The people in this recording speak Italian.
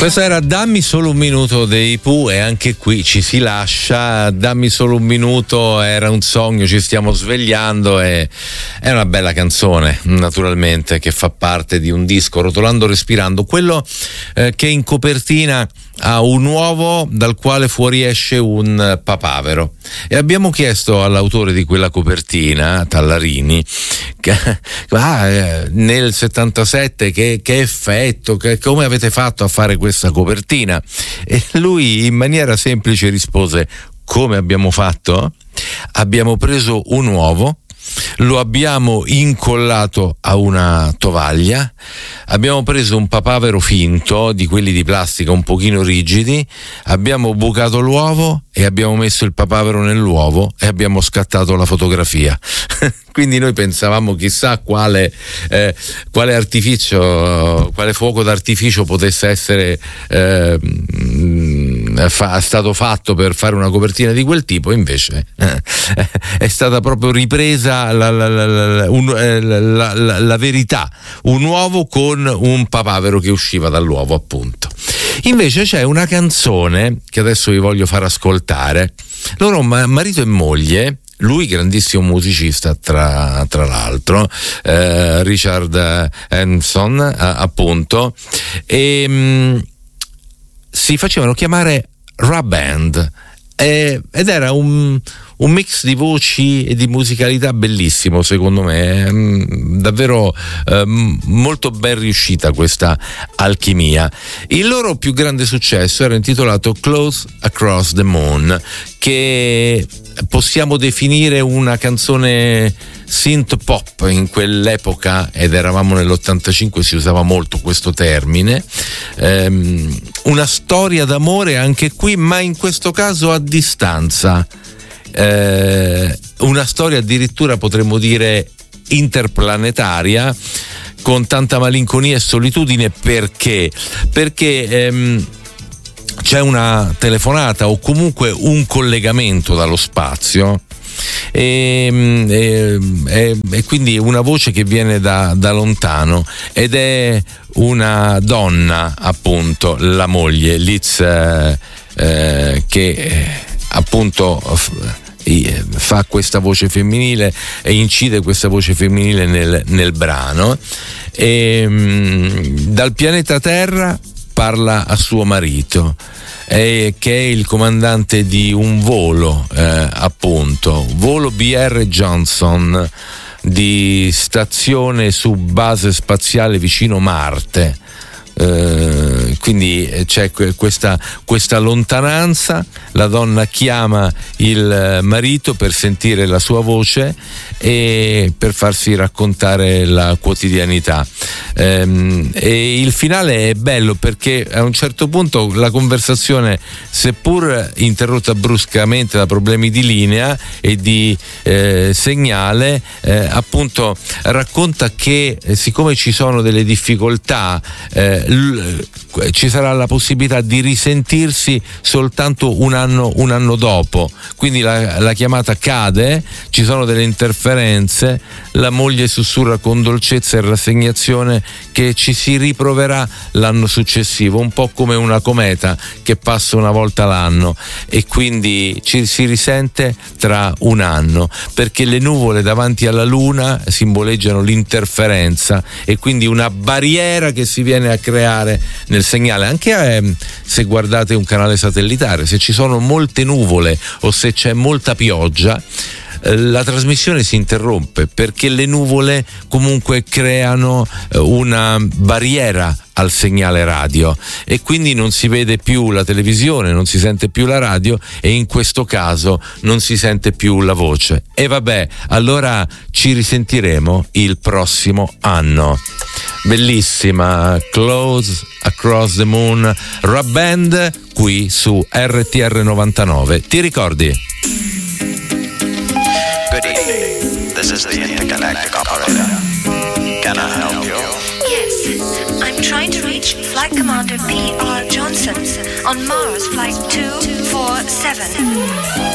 Questo era Dammi solo un minuto dei Pooh, e anche qui ci si lascia. Dammi solo un minuto, era un sogno, ci stiamo svegliando, e è una bella canzone, naturalmente, che fa parte di un disco, Rotolando Respirando, quello che in copertina ha un uovo dal quale fuoriesce un papavero, e abbiamo chiesto all'autore di quella copertina, Tallarini, nel 77 che effetto, come avete fatto a fare questa copertina, e lui in maniera semplice rispose: come abbiamo fatto? Abbiamo preso un uovo, lo abbiamo incollato a una tovaglia, abbiamo preso un papavero finto, di quelli di plastica un pochino rigidi, abbiamo bucato l'uovo e abbiamo messo il papavero nell'uovo e abbiamo scattato la fotografia. Quindi noi pensavamo chissà quale artificio, quale fuoco d'artificio potesse essere stato fatto per fare una copertina di quel tipo, invece è stata proprio ripresa la verità, un uovo con un papavero che usciva dall'uovo, appunto. Invece c'è una canzone che adesso vi voglio far ascoltare. Loro, marito e moglie, lui grandissimo musicista tra l'altro, Richard Hanson, appunto, e si facevano chiamare Rub Band, ed era un mix di voci e di musicalità bellissimo, secondo me, davvero molto ben riuscita questa alchimia. Il loro più grande successo era intitolato Close Across the Moon, che possiamo definire una canzone synth pop in quell'epoca, ed eravamo nell'85, si usava molto questo termine, una storia d'amore anche qui, ma in questo caso a distanza, una storia addirittura potremmo dire interplanetaria, con tanta malinconia e solitudine. Perché c'è una telefonata o comunque un collegamento dallo spazio, e quindi una voce che viene da lontano, ed è una donna, appunto la moglie Liz, che appunto fa questa voce femminile e incide questa voce femminile nel brano, e dal pianeta Terra parla a suo marito, che è il comandante di un volo, appunto, volo BR Johnson, di stazione su base spaziale vicino Marte. Quindi c'è questa lontananza, la donna chiama il marito per sentire la sua voce e per farsi raccontare la quotidianità, e il finale è bello perché a un certo punto la conversazione, seppur interrotta bruscamente da problemi di linea e di segnale, appunto racconta che siccome ci sono delle difficoltà, ci sarà la possibilità di risentirsi soltanto un anno dopo, quindi la chiamata cade, ci sono delle interferenze, la moglie sussurra con dolcezza e rassegnazione che ci si riproverà l'anno successivo, un po' come una cometa che passa una volta l'anno, e quindi ci si risente tra un anno, perché le nuvole davanti alla luna simboleggiano l'interferenza e quindi una barriera che si viene a creare nel segnale. Anche se guardate un canale satellitare, se ci sono molte nuvole o se c'è molta pioggia, la trasmissione si interrompe, perché le nuvole comunque creano una barriera al segnale radio, e quindi non si vede più la televisione, non si sente più la radio, e in questo caso non si sente più la voce. E vabbè, allora ci risentiremo il prossimo anno. Bellissima Close Across the Moon, Rub Band, qui su RTR 99. Ti ricordi? Good evening. This is the intergalactic operator. Can I help you? Yes. I'm trying to reach Flight Commander P.R. Johnson on Mars Flight 247.